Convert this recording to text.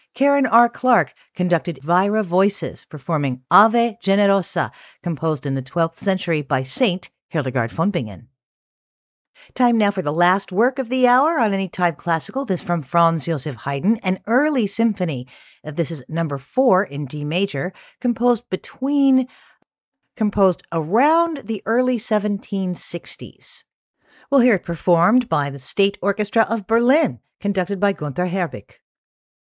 Karen R. Clark conducted Vira Voices, performing Ave Generosa, composed in the 12th century by Saint Hildegard von Bingen. Time now for the last work of the hour on Anytime Classical. This from Franz Joseph Haydn, an early symphony. This is number 4 in D major, composed around the early 1760s. We'll hear it performed by the State Orchestra of Berlin, conducted by Gunther Herbig.